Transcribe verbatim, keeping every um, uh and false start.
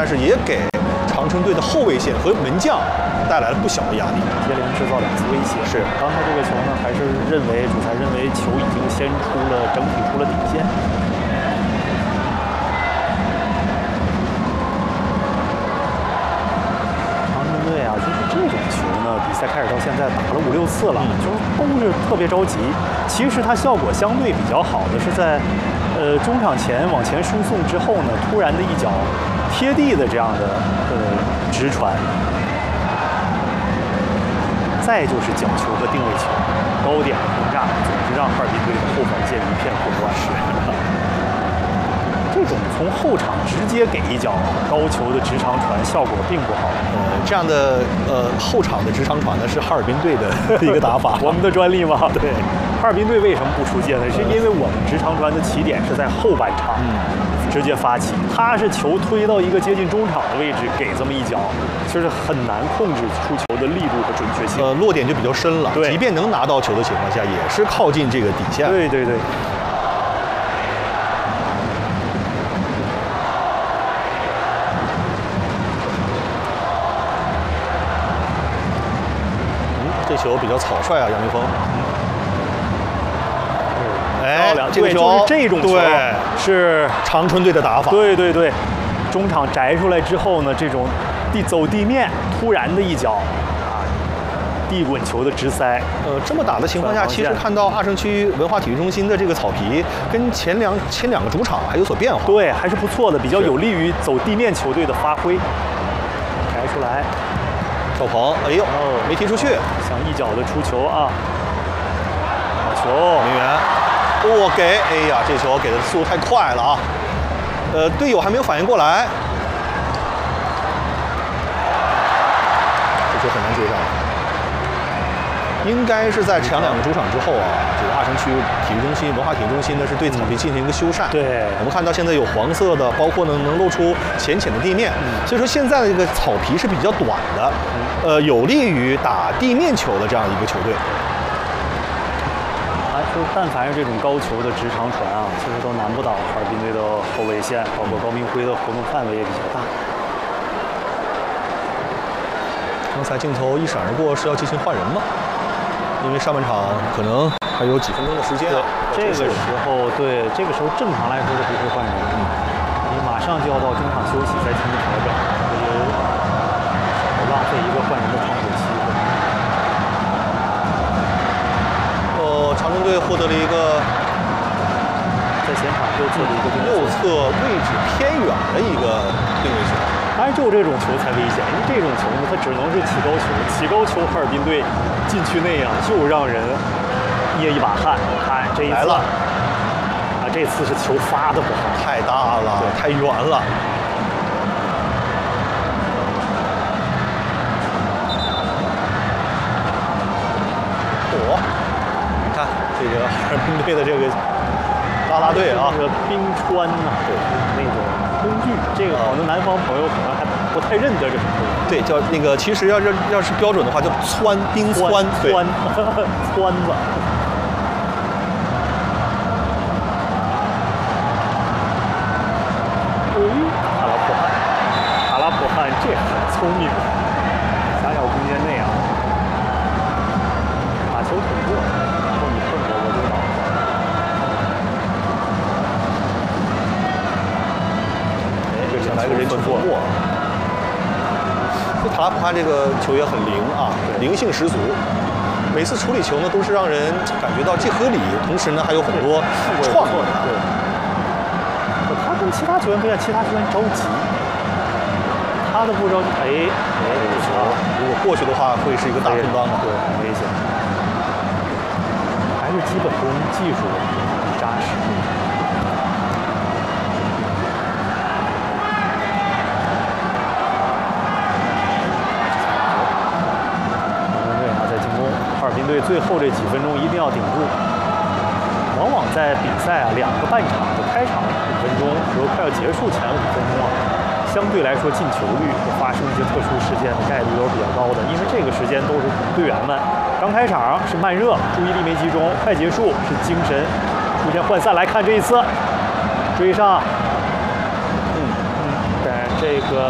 但是也给长春队的后卫线和门将带来了不小的压力。 接连制造两次威胁。 是， 刚才这个球呢，还是认为主裁认为球已经先出了，整体出了底线。长春队啊，就是这种球呢，比赛开始到现在打了五六次了，嗯、就是都是特别着急。其实它效果相对比较好的是在。呃，中场前往前输送之后呢，突然的一脚贴地的这样的呃直传，再就是角球和定位球，高点轰炸，总是让哈尔滨队的后防线一片混乱。是，这种从后场直接给一脚高球的直长传效果并不好。 呃，这样的呃后场的直长传呢，是哈尔滨队的一个打法， 我们的专利吗？ 对。 哈尔滨队为什么不出界呢？是因为我们直长传的起点是在后半场，嗯、直接发起。他是球推到一个接近中场的位置，给这么一脚，就是很难控制出球的力度和准确性。 呃，落点就比较深了。 对， 即便能拿到球的情况下，也是靠近这个底线。 对对对。 嗯，这球比较草率啊，杨明峰。 哎， 这个球就是这种球是长春队的打法。 对对对，中场摘出来之后呢，这种地走地面突然的一脚啊，地滚球的直塞。 呃，这么打的情况下，其实看到阿城区文化体育中心的这个草皮跟前两前两个主场还有所变化。 对，还是不错的，比较有利于走地面球队的发挥。摘出来， 赵鹏，哎呦，哦、没踢出去， 想一脚的出球啊，好球， 名媛。我、哦、给，哎呀，这球给的速度太快了啊！呃，队友还没有反应过来，这球很难追上。应该是在抢两个主场之后啊，这个阿城区体育中心、文化体育中心呢是对草皮进行一个修缮。 对， 我们看到现在有黄色的，包括呢能露出浅浅的地面，嗯、所以说现在的这个草皮是比较短的，呃，有利于打地面球的这样一个球队。 就但凡是这种高球的直长传啊，其实都难不倒哈尔滨队的后卫线，包括高明辉的活动范围也比较大。 刚才镜头一闪而过，是要进行换人吗？因为上半场可能还有几分钟的时间。 这个时候，对，这个时候正常来说是不会换人的，你马上就要到中场休息再进行调整，所以少浪费一个换人的窗口期。 长春队获得了一个在前场右侧的一个右侧位置偏远的一个定位球， 当然只有这种球才危险，因为这种球呢，它只能是起高球，起高球哈尔滨队禁区内啊，就让人捏一把汗。看这一次来了啊，这次是球发的不好， 太大了，太远了。火。这个哈尔滨队的这个啦啦队啊， 这个冰川呐、啊，对，那种工具，这个可能南方朋友可能还不太认得这个东西。 对，叫那个，其实要是要是标准的话，叫湍，冰湍， 湍，湍子。哎，卡拉普汗，卡拉普汗这很聪明，狭小空间内啊，把球捅过。 来个人球突破，这塔拉普汗这个球也很灵啊，灵性十足。每次处理球呢，都是让人感觉到既合理，同时呢还有很多创意。 对，他跟其他球员不一样，其他球员着急，他的不着急。哎哎，这球如果过去的话，会是一个大空当啊， 对，很危险。还是基本功、技术扎实。队最后这几分钟一定要顶住。往往在比赛啊两个半场的开场五分钟和快要结束前五分钟啊，相对来说进球率和发生一些特殊事件的概率都是比较高的，因为这个时间都是队员们刚开场是慢热，注意力没集中；快结束是精神出现涣散。来看这一次追上，嗯嗯，但这个。